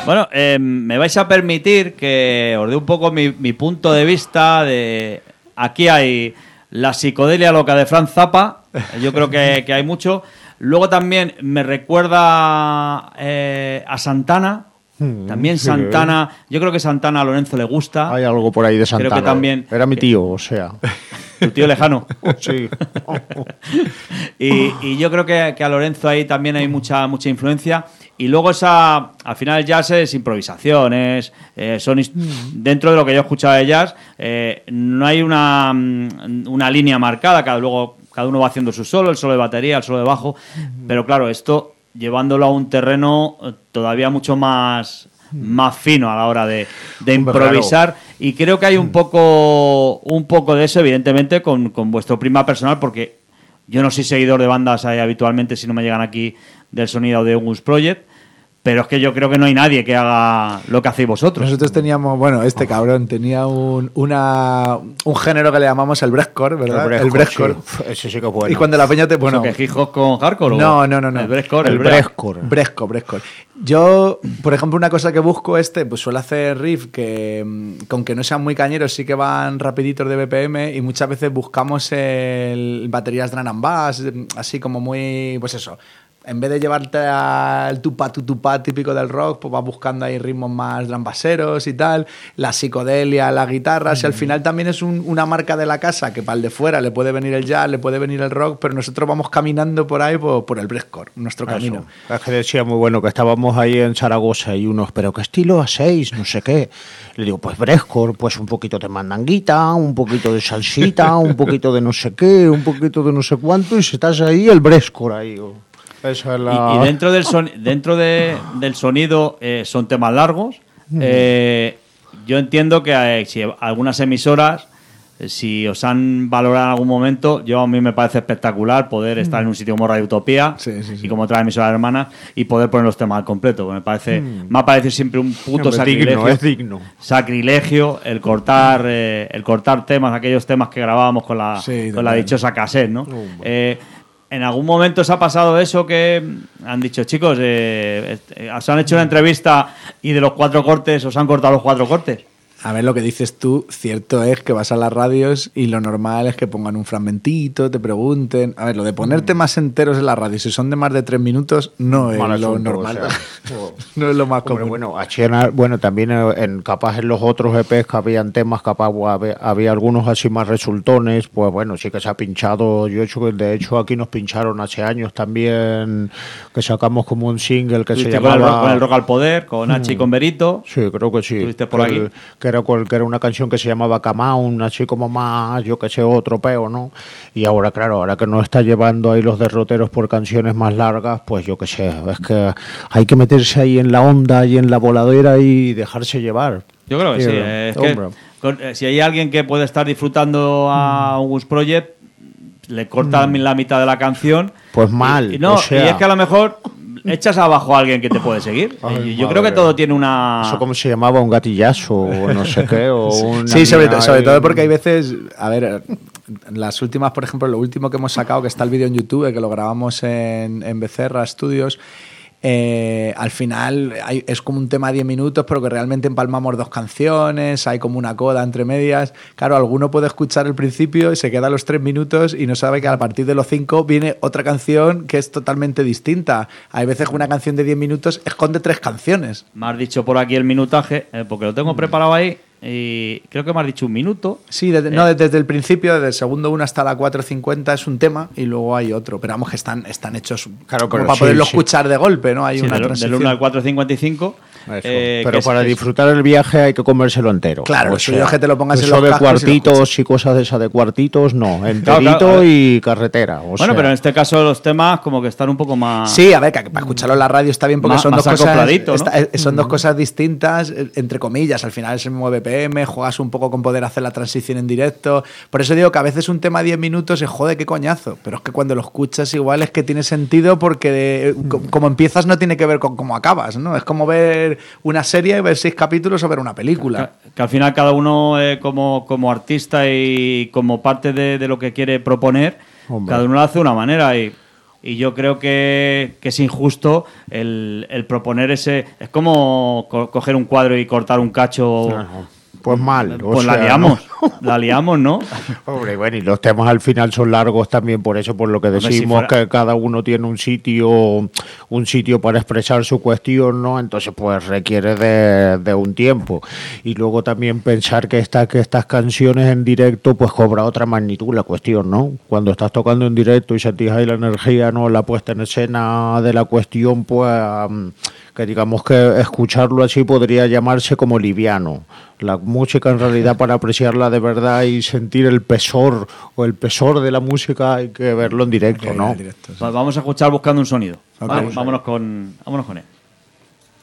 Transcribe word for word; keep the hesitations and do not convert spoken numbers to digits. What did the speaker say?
Bueno, eh, me vais a permitir que os dé un poco mi, mi punto de vista de... Aquí hay la psicodelia loca de Frank Zappa, yo creo que, que hay mucho. Luego también me recuerda eh, a Santana. También sí, Santana, yo creo que Santana a Lorenzo le gusta. Hay algo por ahí de Santana. Creo que también era mi tío, o sea. Tu tío lejano. Sí. y, y yo creo que, que a Lorenzo ahí también hay mucha mucha influencia. Y luego esa, al final el jazz es improvisaciones, eh, son dentro de lo que yo he escuchado de jazz, eh, no hay una, una línea marcada, cada luego cada uno va haciendo su solo, el solo de batería, el solo de bajo, pero claro, esto llevándolo a un terreno todavía mucho más, más fino a la hora de, de improvisar. Y creo que hay un poco un poco de eso, evidentemente, con, con vuestro prima personal, porque yo no soy seguidor de bandas ahí habitualmente si no me llegan aquí del sonido de Ungus Project, pero es que yo creo que no hay nadie que haga lo que hacéis vosotros. Nosotros teníamos, bueno, este cabrón tenía un una un género que le llamamos el breakcore, ¿verdad? El breakcore. Sí. Ese sí que es bueno. Y cuando la peña te... Bueno, ¿Eso que hip hop con hardcore? No, no, no, no. El breakcore. El, el breakcore. Breakcore, breakcore. Yo, por ejemplo, una cosa que busco este, pues suele hacer riff que, con que no sean muy cañeros, sí que van rapiditos de B P M, y muchas veces buscamos el baterías drum and bass, así como muy, pues eso. En vez de llevarte al tupá, tu tupá típico del rock, pues vas buscando ahí ritmos más drambaseros y tal, la psicodelia, las guitarras, mm. y al final también es un, una marca de la casa que para el de fuera le puede venir el jazz, le puede venir el rock, pero nosotros vamos caminando por ahí por, por el breakcore, nuestro Eso. camino. Es que decía muy bueno que estábamos ahí en Zaragoza y unos, pero ¿qué estilo hacéis? No sé qué. Le digo, pues breakcore, pues un poquito de mandanguita, un poquito de salsita, un poquito de no sé qué, un poquito de no sé cuánto, y si estás ahí, el breakcore ahí. Esa es la... y, y dentro del son, dentro de, del sonido eh, son temas largos. Eh, yo entiendo que eh, si algunas emisoras, eh, si os han valorado en algún momento, yo a mí me parece espectacular poder estar en un sitio como Radio Utopía, sí, sí, sí. y como otras emisoras hermanas, y poder poner los temas al completo. Me parece, mm. me ha parecido siempre un puto es sacrilegio. Digno, es digno. Sacrilegio el cortar, eh, el cortar temas, aquellos temas que grabábamos con la, sí, con la dichosa cassette, ¿no? Oh, eh, ¿En algún momento os ha pasado eso que han dicho, chicos, eh, eh, os han hecho una entrevista y de los cuatro cortes os han cortado los cuatro cortes? A ver, lo que dices tú, cierto es que vas a las radios y lo normal es que pongan un fragmentito, te pregunten. A ver, lo de poner temas enteros en la radio, si son de más de tres minutos, no es Mal lo asunto, normal. O sea, no es lo más común. Bueno, bueno, bueno, también en capaz en los otros E Pes que habían temas, capaz había, había algunos así más resultones, pues bueno, sí que se ha pinchado. Yo he hecho, de hecho aquí nos pincharon hace años también, que sacamos como un single que se llamaba... Con el, con el Rock al Poder, con Hachi y con Berito. Sí, creo que sí. ¿Estuviste por aquí? Que, que que era una canción que se llamaba Camaun, así como más, yo que sé, otro peo, ¿no? Y ahora, claro, ahora que nos está llevando ahí los derroteros por canciones más largas, pues yo que sé, es que hay que meterse ahí en la onda y en la voladera y dejarse llevar. Yo creo que sí, sí es que con, eh, si hay alguien que puede estar disfrutando a Ungus Project, le corta mm. la mitad de la canción. Pues mal, y, y no, o sea... y es que a lo mejor... echas abajo a alguien que te puede seguir. Ay, yo creo que todo tiene una... ¿Eso cómo se llamaba? ¿Un gatillazo? O no sé qué. O una sí, sobre, to- sobre todo porque hay veces... A ver, las últimas, por ejemplo, lo último que hemos sacado, que está el vídeo en YouTube, que lo grabamos en, en Becerra Studios... Eh, al final hay, es como un tema de diez minutos, pero que realmente empalmamos dos canciones, hay como una coda entre medias. Claro, alguno puede escuchar el principio y se queda a los tres minutos y no sabe que a partir de los cinco viene otra canción que es totalmente distinta. Hay veces que una canción de diez minutos esconde tres canciones. Me has dicho por aquí el minutaje, eh, porque lo tengo preparado ahí. Y creo que me has dicho un minuto. Sí, desde, eh. no, desde, desde el principio, desde el segundo uno hasta la cuatro cincuenta es un tema y luego hay otro. Pero vamos, que están, están hechos claro, como para sí, poderlo sí. escuchar de golpe, ¿no? Hay sí, una del, transición. Del uno al cuatro cincuenta y cinco. Eh, pero para es, disfrutar el viaje hay que comérselo entero. Claro, o eso sea, que te lo pongas en los Eso de cuartitos y, y cosas de esa de cuartitos, no. Enterito claro, claro, y carretera. O bueno, sea. pero en este caso los temas como que están un poco más... Sí, a ver, que para escucharlo en la radio está bien porque más, son, más dos cosas, ¿no? está, son mm. dos cosas distintas, entre comillas. Al final es el mismo B P M, juegas un poco con poder hacer la transición en directo. Por eso digo que a veces un tema de diez minutos es joder, qué coñazo. Pero es que cuando lo escuchas igual es que tiene sentido porque de, mm. como empiezas no tiene que ver con cómo acabas, ¿no? Es como ver una serie y ver seis capítulos o ver una película. Que, que al final cada uno eh, como, como artista y como parte de, de lo que quiere proponer, Hombre. cada uno lo hace de una manera y... y yo creo que, que es injusto el, el proponer ese... Es como co- coger un cuadro y cortar un cacho... Ajá. Pues mal. o Pues la sea, liamos, ¿no? la liamos, ¿no? Hombre, bueno, y los temas al final son largos también, por eso, por lo que Hombre, si decimos fuera- que cada uno tiene un sitio, un sitio para expresar su cuestión, ¿no? Entonces, pues requiere de, de un tiempo. Y luego también pensar que, esta, que estas canciones en directo, pues cobra otra magnitud la cuestión, ¿no? Cuando estás tocando en directo y sentís ahí la energía, ¿no? La puesta en escena de la cuestión, pues um, que digamos que escucharlo así podría llamarse como liviano. La música en realidad, para apreciarla de verdad y sentir el pesor o el pesor de la música, hay que verlo en directo, Ok, ¿no? en directo, sí. Pues vamos a escuchar Buscando un sonido. Ok. Vale, vámonos con, vámonos con él.